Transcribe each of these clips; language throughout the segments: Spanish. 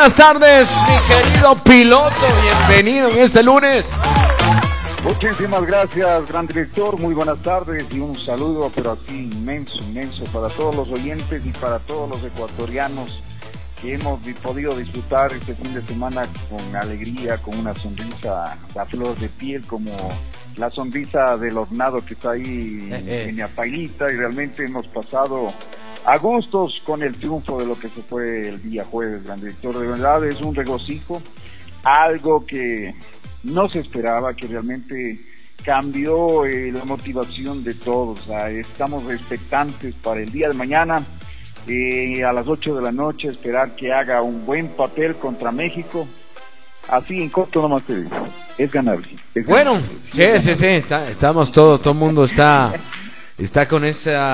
buenas tardes, mi querido piloto. Bienvenido en este lunes. Muchísimas gracias, gran director. Muy buenas tardes y un saludo, pero aquí inmenso para todos los oyentes y para todos los ecuatorianos que hemos podido disfrutar este fin de semana con alegría, con una sonrisa a flor de piel, como la sonrisa del hornado que está ahí en mi pailita, y realmente hemos pasado a gustos con el triunfo de lo que se fue el día jueves, gran director. De verdad es un regocijo, algo que no se esperaba, que realmente cambió la motivación de todos. Estamos expectantes para el día de mañana, a las 8 de la noche, esperar que haga un buen papel contra México. Así en corto nomás te digo, es ganable. Bueno, sí, estamos todo el mundo está con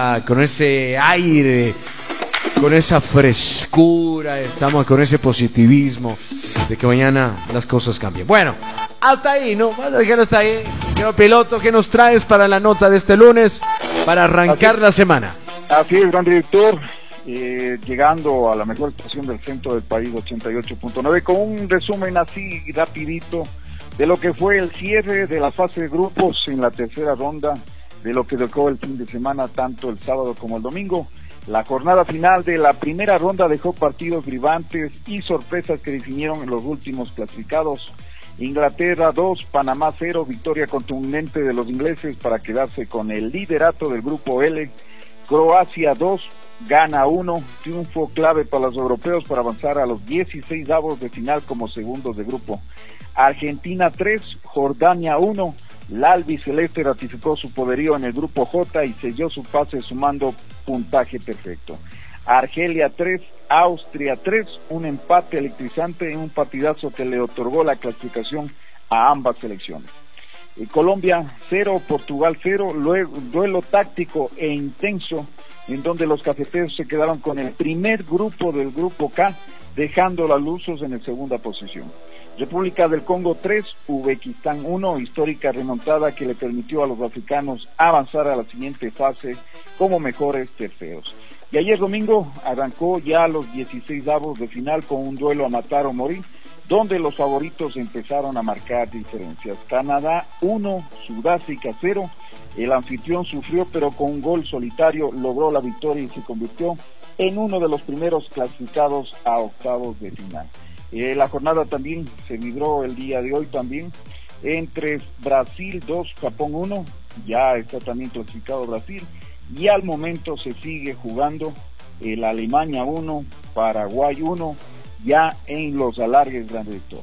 ese aire, con esa frescura, estamos con ese positivismo de que mañana las cosas cambien. Bueno, hasta ahí, ¿no? Vamos a dejarlo hasta ahí. Señor piloto, ¿qué nos traes para la nota de este lunes, para arrancar la semana? Así es, gran director. Llegando a la mejor estación del centro del país, 88.9, con un resumen así rapidito de lo que fue el cierre de la fase de grupos en la tercera ronda, de lo que dejó el fin de semana, tanto el sábado como el domingo. La jornada final de la primera ronda dejó partidos vibrantes y sorpresas que definieron los últimos clasificados. Inglaterra 2, Panamá 0, victoria contundente de los ingleses para quedarse con el liderato del grupo L. Croacia 2, Ghana 1, triunfo clave para los europeos para avanzar a los 16avos de final como segundos de grupo. Argentina 3, Jordania 1, la albiceleste ratificó su poderío en el grupo J y selló su pase sumando puntaje perfecto. Argelia 3, Austria 3, un empate electrizante en un partidazo que le otorgó la clasificación a ambas selecciones. Colombia 0, Portugal 0, luego duelo táctico e intenso en donde los cafeteros se quedaron con el primer grupo del grupo K, dejando a los lusos en la segunda posición. República del Congo 3, Uzbekistán 1, histórica remontada que le permitió a los africanos avanzar a la siguiente fase como mejores terceros. Y ayer domingo arrancó ya los 16avos de final con un duelo a matar o morir, donde los favoritos empezaron a marcar diferencias. Canadá 1, Sudáfrica 0, el anfitrión sufrió, pero con un gol solitario logró la victoria y se convirtió en uno de los primeros clasificados a octavos de final. La jornada también se libró el día de hoy también entre Brasil 2, Japón 1, ya está también clasificado Brasil, y al momento se sigue jugando el Alemania 1, Paraguay 1, ya en los alargues, gran director.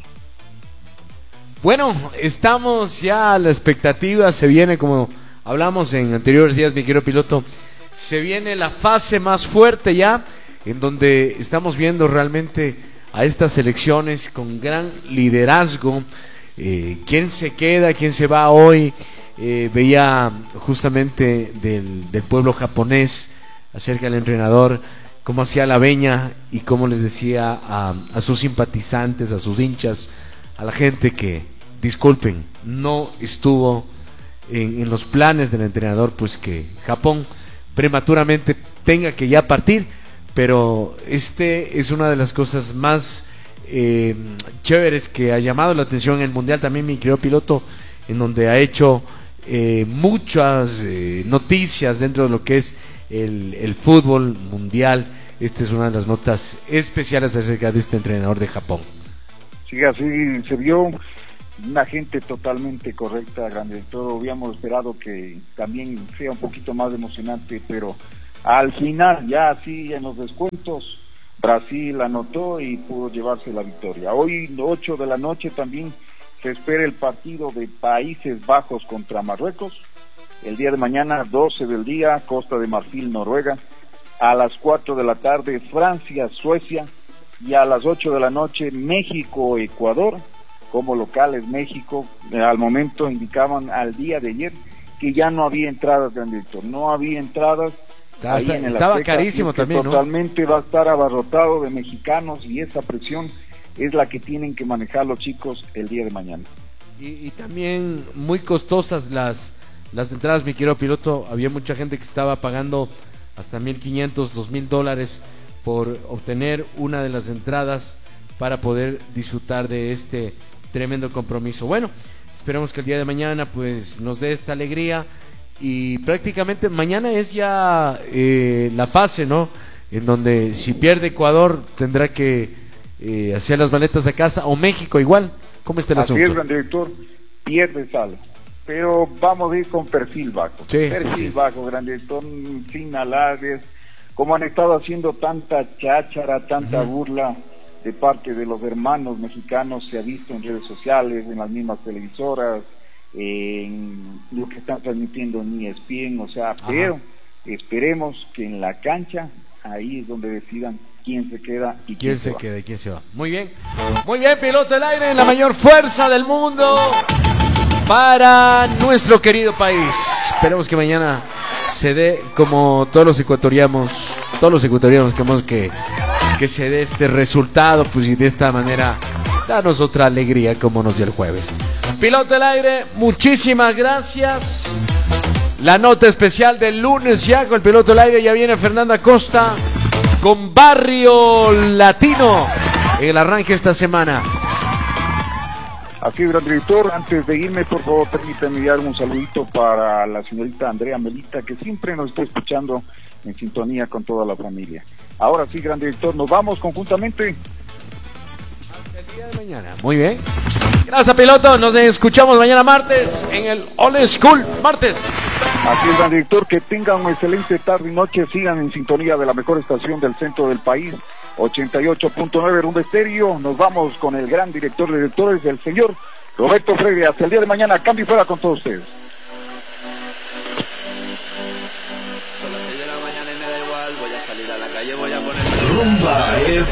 Bueno, estamos ya a la expectativa, se viene, como hablamos en anteriores días, mi querido piloto, se viene la fase más fuerte ya, en donde estamos viendo realmente a estas selecciones con gran liderazgo, quién se queda, quién se va hoy. Veía justamente del pueblo japonés acerca del entrenador, cómo hacía la veña y cómo les decía a sus simpatizantes, a sus hinchas, a la gente que, disculpen, no estuvo en los planes del entrenador, pues que Japón prematuramente tenga que ya partir, pero es una de las cosas más chéveres que ha llamado la atención en el Mundial también, mi querido piloto, en donde ha hecho muchas noticias dentro de lo que es el fútbol mundial. Esta es una de las notas especiales acerca de este entrenador de Japón. Sí, así se vio una gente totalmente correcta, grande. Todo habíamos esperado que también sea un poquito más emocionante, pero al final, ya así en los descuentos, Brasil anotó y pudo llevarse la victoria. Hoy 8 de la noche también se espera el partido de Países Bajos contra Marruecos. El día de mañana, 12 del día, Costa de Marfil, Noruega. A las 4 de la tarde, Francia, Suecia. Y a las 8 de la noche, México, Ecuador. Como locales, México, al momento indicaban al día de ayer que ya no había entradas, gran director. No había entradas. Estaba carísimo también, ¿no? Totalmente va a estar abarrotado de mexicanos y esa presión es la que tienen que manejar los chicos el día de mañana. Y también muy costosas las entradas, mi querido piloto. Había mucha gente que estaba pagando hasta $1,500, $2,000 por obtener una de las entradas para poder disfrutar de este tremendo compromiso. Bueno, esperemos que el día de mañana pues nos dé esta alegría, y prácticamente mañana es ya la fase, ¿no? En donde si pierde Ecuador tendrá que hacer las maletas de casa, o México igual. ¿Cómo está el asunto? Así es, gran director, pierde sal, pero vamos a ir con perfil bajo. Sí, perfil bajo, gran director, sin alardes, como han estado haciendo tanta cháchara, tanta burla de parte de los hermanos mexicanos, se ha visto en redes sociales, en las mismas televisoras, en lo que están transmitiendo en ESPN, o sea, pero esperemos que en la cancha, ahí es donde decidan quién se queda y quién se queda y quién se va. Muy bien, piloto del aire en la mayor fuerza del mundo para nuestro querido país. Esperemos que mañana se dé, como todos los ecuatorianos queremos que se dé este resultado, pues, y de esta manera danos otra alegría como nos dio el jueves. Piloto del aire, muchísimas gracias. La nota especial del lunes ya con el piloto del aire. Ya viene Fernanda Costa con Barrio Latino en el arranque esta semana. Así es, gran director. Antes de irme, por favor, permítame enviar un saludito para la señorita Andrea Melita, que siempre nos está escuchando en sintonía con toda la familia. Ahora sí, gran director, nos vamos conjuntamente hasta el día de mañana. Muy bien. Gracias, piloto. Nos escuchamos mañana martes en el Old School Martes. Así es, gran director, que tengan una excelente tarde y noche. Sigan en sintonía de la mejor estación del centro del país, 88.9 Rumba Estéreo. Nos vamos con el gran director de directores, el señor Roberto Freire. Hasta el día de mañana, cambio y fuera con todos ustedes. Son las 6 de la mañana y me da igual, voy a salir a la calle, voy a poner Rumba